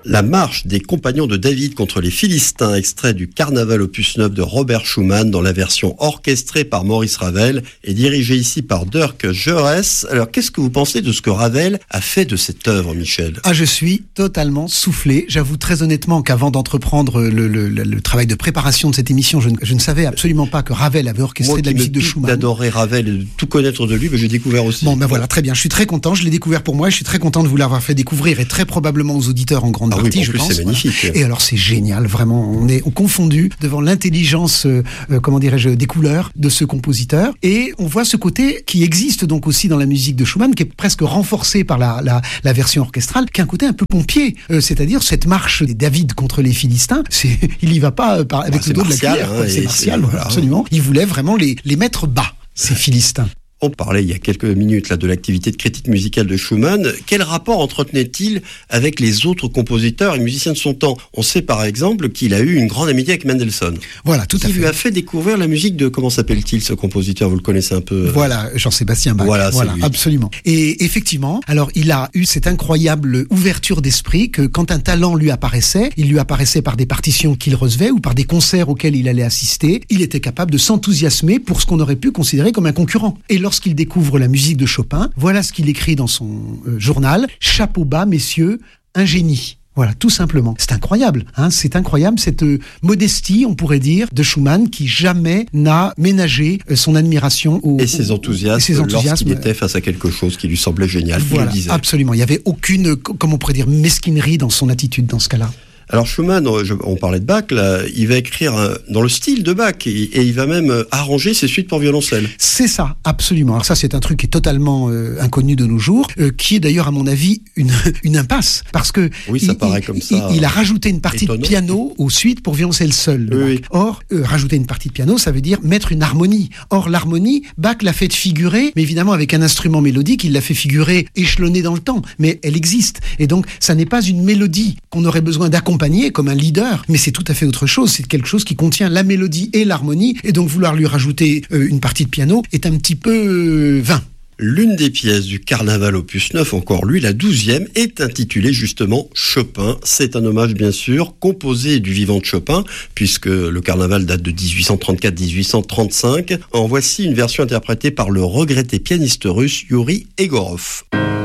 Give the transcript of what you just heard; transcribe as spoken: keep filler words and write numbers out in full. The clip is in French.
La marche des compagnons de David contre les Philistins, extrait du Carnaval opus neuf de Robert Schumann dans la version orchestrée par Maurice Ravel et dirigée ici par Dirk Gerres. Alors, qu'est-ce que vous pensez de ce que Ravel a fait de cette œuvre, Michel ? Ah, je suis totalement soufflé. J'avoue très honnêtement qu'avant d'entreprendre le, le, le, le travail de préparation de cette émission, je ne, je ne savais absolument pas que Ravel avait orchestré Moi, de la musique de Schumann. Moi d'adorer Ravel et de tout connaître de lui, mais j'ai découvert aussi. Bon, ben voilà, très bien. Je suis très content. Je l'ai découvert pour moi et je suis très content de vous l'avoir fait découvrir et très probablement aux auditeurs en grande Ah partie, oui, en je plus, pense. C'est magnifique. Voilà. Et alors, c'est génial, vraiment. On est confondu devant l'intelligence, euh, comment dirais-je, des couleurs de ce compositeur. Et on voit ce côté qui existe donc aussi dans la musique de Schumann, qui est presque renforcé par la, la, la version orchestrale, qui a un côté un peu pompier. Euh, c'est-à-dire cette marche des David contre les Philistins, c'est, il y va pas euh, par, avec bah, le dos de la cuillère. Hein, c'est martial, c'est, voilà, absolument. Il voulait vraiment les, les mettre bas, ces Philistins. On parlait il y a quelques minutes là de l'activité de critique musicale de Schumann. Quel rapport entretenait-il avec les autres compositeurs et musiciens de son temps ? On sait par exemple qu'il a eu une grande amitié avec Mendelssohn. Voilà, tout à fait. Il lui a fait découvrir la musique de, comment s'appelle-t-il ce compositeur ? Vous le connaissez un peu ? Voilà, Jean-Sébastien Bach. Voilà, voilà, c'est lui. Absolument. Et effectivement, alors il a eu cette incroyable ouverture d'esprit que quand un talent lui apparaissait, il lui apparaissait par des partitions qu'il recevait ou par des concerts auxquels il allait assister, il était capable de s'enthousiasmer pour ce qu'on aurait pu considérer comme un concurrent. Et lorsqu'il découvre la musique de Chopin, voilà ce qu'il écrit dans son euh, journal. Chapeau bas, messieurs, un génie. Voilà, tout simplement. C'est incroyable, hein, c'est incroyable cette euh, modestie, on pourrait dire, de Schumann qui jamais n'a ménagé euh, son admiration au, et ses enthousiasmes, et ses enthousiasmes lorsqu'il était face à quelque chose qui lui semblait génial. Voilà, il le disait. Absolument. Il n'y avait aucune, comme on pourrait dire, mesquinerie dans son attitude dans ce cas-là. Alors Schumann, on parlait de Bach, là, il va écrire dans le style de Bach et il va même arranger ses suites pour violoncelle. C'est ça, absolument. Alors ça, c'est un truc qui est totalement euh, inconnu de nos jours, euh, qui est d'ailleurs, à mon avis, une, une impasse. Parce que oui, ça il, paraît il, comme ça. Il, il a rajouté une partie étonnant. de piano aux suites pour violoncelle seule. Oui, oui. Or, euh, rajouter une partie de piano, ça veut dire mettre une harmonie. Or, l'harmonie, Bach l'a fait figurer, mais évidemment avec un instrument mélodique, il l'a fait figurer échelonné dans le temps. Mais elle existe. Et donc, ça n'est pas une mélodie qu'on aurait besoin d'accompagner comme un leader. Mais c'est tout à fait autre chose, c'est quelque chose qui contient la mélodie et l'harmonie, et donc vouloir lui rajouter euh, une partie de piano est un petit peu euh, vain. L'une des pièces du Carnaval opus neuf, encore lui, la douzième, est intitulée justement Chopin. C'est un hommage bien sûr, composé du vivant de Chopin, puisque le Carnaval date de dix-huit cent trente-quatre à dix-huit cent trente-cinq. En voici une version interprétée par le regretté pianiste russe Yuri Egorov.